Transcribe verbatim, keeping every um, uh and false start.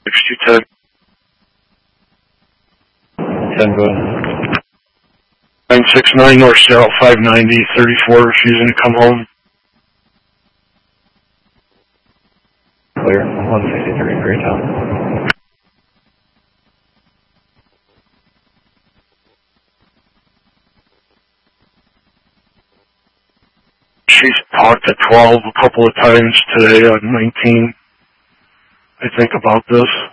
six two ten. ten, go ahead. nine six nine North South five ninety, thirty-four, refusing to come home. Clear, one sixty-three, Greytown. She's talked at twelve a couple of times today on nineteen. I think about this.